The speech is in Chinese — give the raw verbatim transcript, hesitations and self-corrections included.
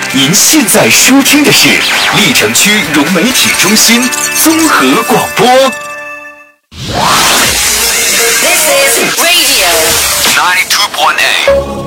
您现在收听的是历城区融媒体中心综合广播。 This is Radio ninety-two point eight.